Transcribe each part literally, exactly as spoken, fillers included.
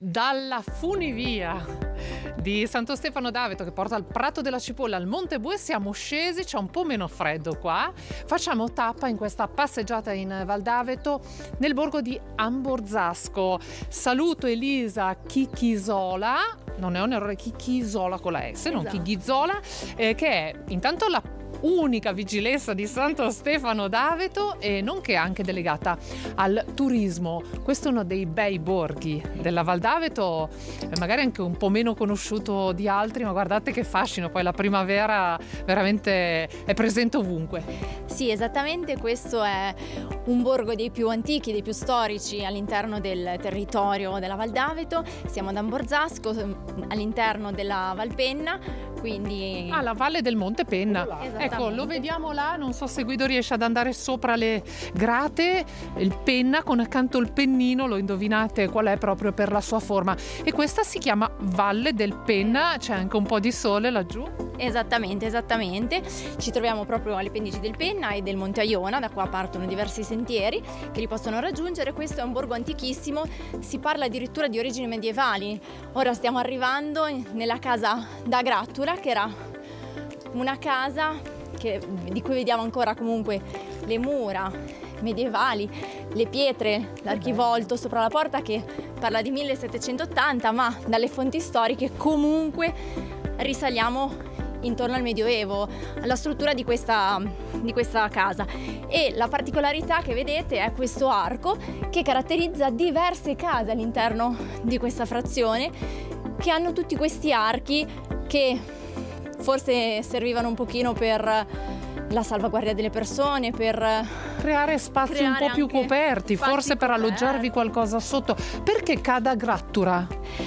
Dalla funivia di Santo Stefano d'Aveto, che porta al Prato della Cipolla, al Monte Bue, siamo scesi, c'è un po' meno freddo qua. Facciamo tappa in questa passeggiata in Val d'Aveto nel borgo di Amborzasco. Saluto Elisa Chichisola, non è un errore, Chichisola con la S, esatto. Non Chichizola, eh, che è intanto la unica vigilessa di Santo Stefano d'Aveto e nonché anche delegata al turismo. Questo è uno dei bei borghi della Val d'Aveto, magari anche un po' meno conosciuto di altri, ma guardate che fascino, poi la primavera veramente è presente ovunque. Sì, esattamente, questo è un borgo dei più antichi, dei più storici all'interno del territorio della Val d'Aveto. Siamo ad Amborzasco, all'interno della Valpenna, quindi... Ah, la valle del Monte Penna. Ecco, lo vediamo là, non so se Guido riesce ad andare sopra le grate, il penna con accanto il pennino, lo indovinate qual è proprio per la sua forma. E questa si chiama Valle del Penna, c'è anche un po' di sole laggiù. Esattamente, esattamente. Ci troviamo proprio alle pendici del Penna e del Monte Aiona, da qua partono diversi sentieri che li possono raggiungere. Questo è un borgo antichissimo, si parla addirittura di origini medievali. Ora stiamo arrivando nella casa da Grattura, che era una casa che, di cui vediamo ancora comunque le mura medievali, le pietre, l'archivolto sopra la porta che parla di millesettecentottanta, ma dalle fonti storiche comunque risaliamo intorno al Medioevo, alla struttura di questa, di questa casa. E la particolarità che vedete è questo arco che caratterizza diverse case all'interno di questa frazione, che hanno tutti questi archi che forse servivano un pochino per la salvaguardia delle persone, per creare spazi creare un po' più coperti, forse per coperti. alloggiarvi qualcosa sotto. Perché Cadagrattura?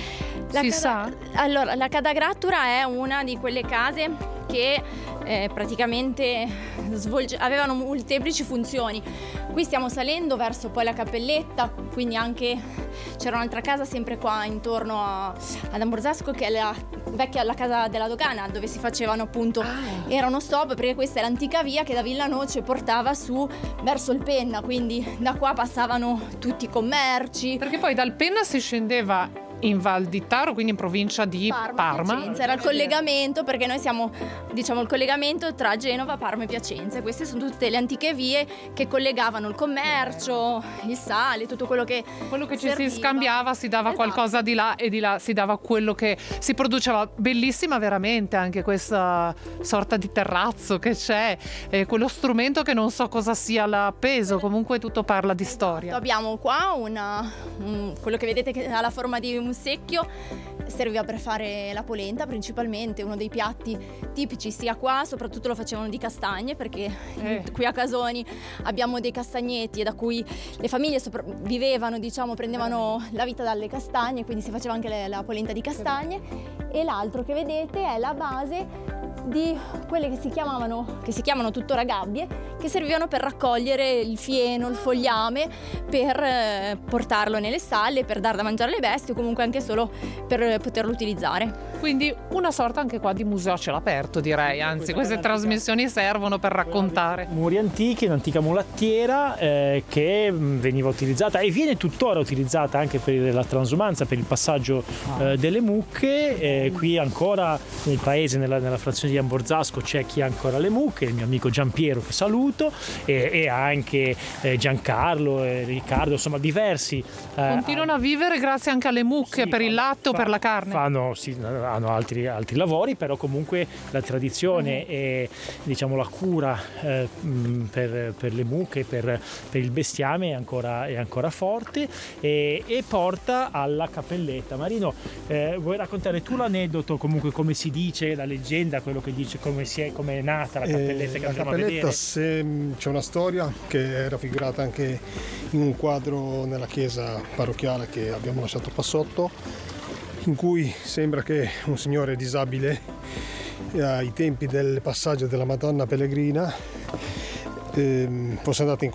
La si cada... sa? Allora, la Cadagrattura è una di quelle case che eh, praticamente svolge... avevano molteplici funzioni. Qui stiamo salendo verso poi la Cappelletta, quindi anche c'era un'altra casa sempre qua intorno a... ad Amborzasco, che è la vecchia la casa della dogana, dove si facevano appunto ah. era uno stop, perché questa è l'antica via che da Villanoce portava su verso il Penna, quindi da qua passavano tutti i commerci, perché poi dal Penna si scendeva in Val di Taro, quindi in provincia di Parma, Parma. Piacenza. Era il collegamento, perché noi siamo, diciamo, il collegamento tra Genova, Parma e Piacenza. Queste sono tutte le antiche vie che collegavano il commercio, il sale, tutto quello che quello che serviva. Ci si scambiava, si dava esatto. qualcosa di là e di là si dava quello che si produceva. Bellissima veramente anche questa sorta di terrazzo che c'è, eh, quello strumento che non so cosa sia l'appeso, comunque tutto parla di storia. Abbiamo qua una, un, quello che vedete che ha la forma di un secchio, serviva per fare la polenta principalmente, uno dei piatti tipici sia qua, soprattutto lo facevano di castagne, perché eh. qui a Casoni abbiamo dei castagneti da cui le famiglie sopra- vivevano, diciamo, prendevano eh. la vita dalle castagne, quindi si faceva anche le, la polenta di castagne. E l'altro che vedete è la base di quelle che si chiamavano, che si chiamano tuttora gabbie, che servivano per raccogliere il fieno, il fogliame, per eh, portarlo nelle stalle, per dar da mangiare alle bestie o comunque anche solo per poterlo utilizzare. Quindi una sorta anche qua di museo a cielo aperto, direi, anzi queste trasmissioni servono per raccontare. Muri antichi, un'antica mulattiera eh, che veniva utilizzata e viene tuttora utilizzata anche per la transumanza, per il passaggio eh, delle mucche. Eh, qui ancora nel paese, nella, nella frazione di Amborzasco, c'è chi ha ancora le mucche, il mio amico Giampiero che saluto, e, e anche eh, Giancarlo e Riccardo, insomma diversi. Eh, Continuano a vivere grazie anche alle mucche, sì, per il latte o per la carne. Fanno, sì, hanno altri, altri lavori, però comunque la tradizione mm. e diciamo la cura eh, per, per le mucche, per, per il bestiame è ancora, è ancora forte, e, e porta alla Cappelletta. Marino, eh, vuoi raccontare tu l'aneddoto, comunque come si dice, la leggenda, quello che dice come, si è, come è nata la Cappelletta? Eh, che la Cappelletta, se, c'è una storia che è raffigurata anche in un quadro nella chiesa parrocchiale che abbiamo lasciato qua sotto, in cui sembra che un signore disabile ai tempi del passaggio della Madonna Pellegrina eh, fosse andato in